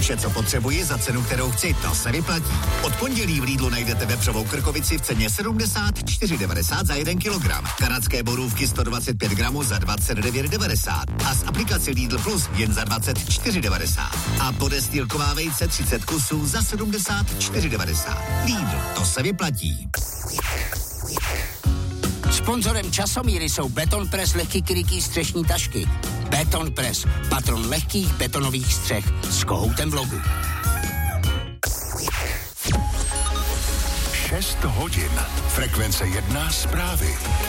Vše, co potřebuji za cenu, kterou chci, to se vyplatí. Od pondělí v Lidlu najdete vepřovou krkovici v ceně 74,90 za 1 kilogram. Kanadské borůvky 125 gramů za 29,90 a z aplikace Lidl Plus jen za 24,90. A podestýlková vejce 30 kusů za 74,90. Lidl, to se vyplatí. Sponzorem Časomíry jsou Beton Press lehký krytý střešní tašky. Beton Press, patron lehkých betonových střech s kohoutem v logu. 6 hodin. Frekvence 1 zprávy.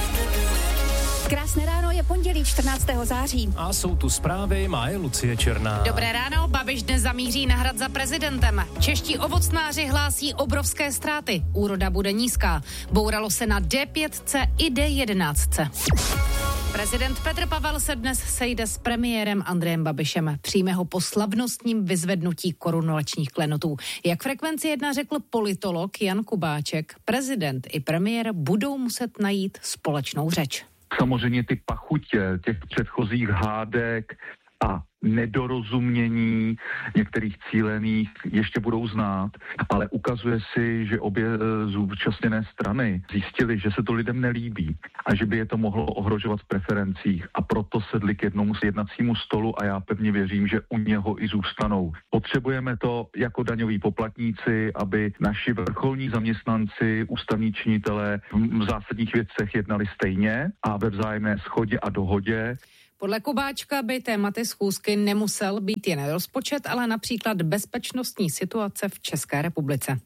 Krásné ráno, je pondělí 14. září. A jsou tu zprávy, má je Lucie Černá. Dobré ráno, Babiš dnes zamíří na Hrad za prezidentem. Čeští ovocnáři hlásí obrovské ztráty. Úroda bude nízká. Bouralo se na D5 i D11. Prezident Petr Pavel se dnes sejde s premiérem Andrejem Babišem. Přijme ho po slavnostním vyzvednutí korunovačních klenotů. Jak Frekvenci 1 řekl politolog Jan Kubáček, prezident i premiér budou muset najít společnou řeč. Samozřejmě ty pachutě těch předchozích hádek a nedorozumění některých cílených ještě budou znát, ale ukazuje si, že obě zúčastněné strany zjistily, že se to lidem nelíbí a že by je to mohlo ohrožovat v preferencích a proto sedli k jednomu jednacímu stolu a já pevně věřím, že u něho i zůstanou. Potřebujeme to jako daňoví poplatníci, aby naši vrcholní zaměstnanci, ústavní činitelé v zásadních věcech jednali stejně a ve vzájemné shodě a dohodě. Podle Kubáčka by tématy schůzky nemusel být jen rozpočet, ale například bezpečnostní situace v České republice.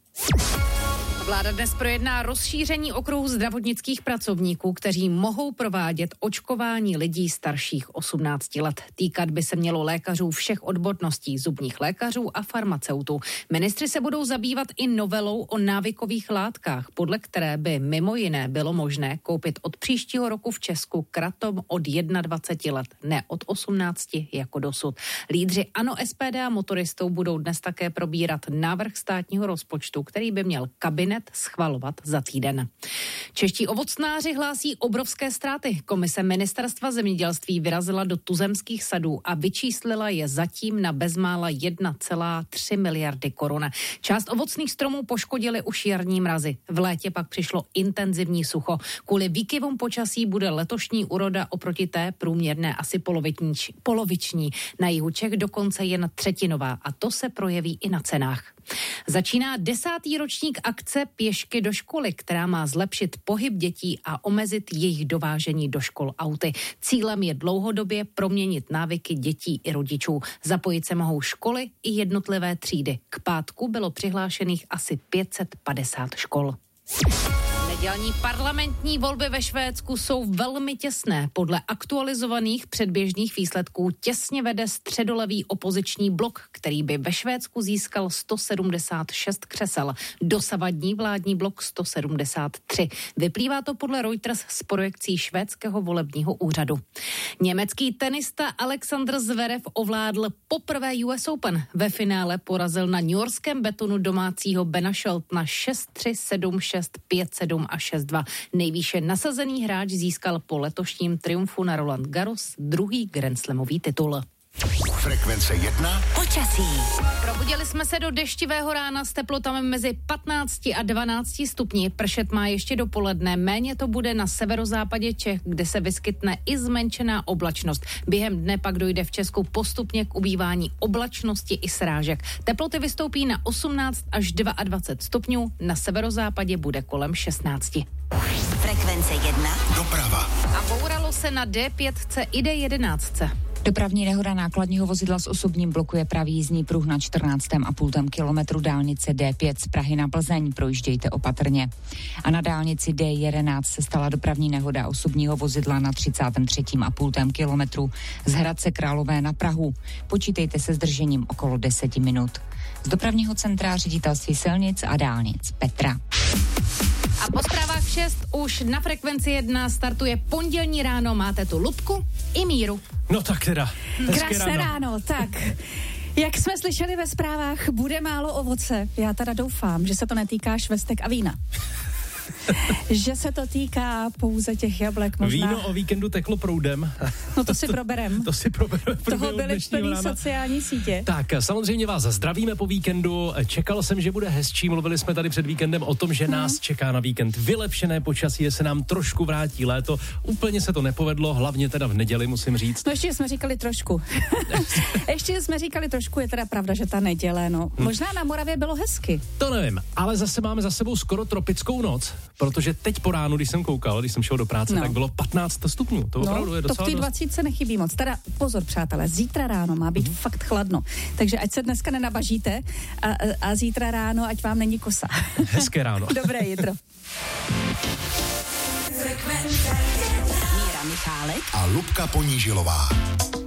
Vláda dnes projedná rozšíření okruhu zdravotnických pracovníků, kteří mohou provádět očkování lidí starších 18 let. Týkat by se mělo lékařů všech odborností, zubních lékařů a farmaceutů. Ministři se budou zabývat i novelou o návykových látkách, podle které by mimo jiné bylo možné koupit od příštího roku v Česku kratom od 21 let, ne od 18 jako dosud. Lídři ANO, SPD a motoristou budou dnes také probírat návrh státního rozpočtu, který by měl kabinet schvalovat za týden. Čeští ovocnáři hlásí obrovské ztráty. Komise Ministerstva zemědělství vyrazila do tuzemských sadů a vyčíslila je zatím na bezmála 1,3 miliardy korun. Část ovocných stromů poškodily už jarní mrazy. V létě pak přišlo intenzivní sucho. Kvůli výkyvům počasí bude letošní úroda oproti té průměrné asi poloviční. Na jihu Čech dokonce jen třetinová a to se projeví i na cenách. Začíná 10. ročník akce Pěšky do školy, která má zlepšit pohyb dětí a omezit jejich dovážení do škol auty. Cílem je dlouhodobě proměnit návyky dětí i rodičů. Zapojit se mohou školy i jednotlivé třídy. K pátku bylo přihlášených asi 550 škol. Nedělní parlamentní volby ve Švédsku jsou velmi těsné. Podle aktualizovaných předběžných výsledků těsně vede středolevý opoziční blok, který by ve Švédsku získal 176 křesel. Dosavadní vládní blok 173. Vyplývá to podle Reuters z projekcí švédského volebního úřadu. Německý tenista Alexander Zverev ovládl poprvé US Open. Ve finále porazil na newyorském betonu domácího Bena Sheltona 6-3, 7-6, 5-7 a 6-2. Nejvýše nasazený hráč získal po letošním triumfu na Roland Garros druhý grandslamový titul. Frekvence 1. Počasí. Probudili jsme se do deštivého rána s teplotami mezi 15 a 12 stupni. Pršet má ještě dopoledne. Méně to bude na severozápadě Čech, kde se vyskytne i zmenšená oblačnost. Během dne pak dojde v Česku postupně k ubývání oblačnosti i srážek. Teploty vystoupí na 18 až 22 stupňů. Na severozápadě bude kolem 16. Frekvence 1. Doprava. A bouralo se na D5 i D11. Dopravní nehoda nákladního vozidla s osobním blokuje pravý jízdní pruh na 14,5 kilometru dálnice D5 z Prahy na Plzeň. Projíždějte opatrně. A na dálnici D11 se stala dopravní nehoda osobního vozidla na 33,5 kilometru z Hradce Králové na Prahu. Počítejte se zdržením okolo 10 minut. Z dopravního centra Ředitelství silnic a dálnic Petra. A po zprávách 6 už na Frekvenci 1 startuje pondělní ráno. Máte tu Lubku i Míru. No tak teda. Krásné ráno, tak. Jak jsme slyšeli ve zprávách, bude málo ovoce. Já teda doufám, že se to netýká švestek a vína. že se to týká pouze těch jablek. Možná. Víno o víkendu teklo proudem. No to si proberem. To si probereme. Toho byly plný sociální sítě. Tak, samozřejmě vás zdravíme po víkendu. Čekal jsem, že bude hezčí. Mluvili jsme tady před víkendem o tom, že nás čeká na víkend vylepšené počasí, že se nám trošku vrátí léto. Úplně se to nepovedlo, hlavně teda v neděli, musím říct. No ještě jsme říkali trošku. Je teda pravda, že ta neděle, no. Možná na Moravě bylo hezky. To nevím, ale zase máme za sebou skoro tropickou noc, protože teď po ránu, když jsem koukal, když jsem šel do práce, tak bylo 15 stupňů. To opravdu je docela to v té 20 nechybí moc. Teda pozor, přátelé, zítra ráno má být fakt chladno. Takže ať se dneska nenabažíte a zítra ráno, ať vám není kosa. Hezké ráno. Dobré jitro. Míra Michálek a Lubka Ponížilová.